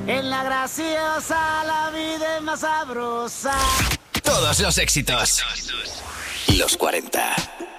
En la graciosa la vida es más sabrosa. Todos los éxitos. Los 40.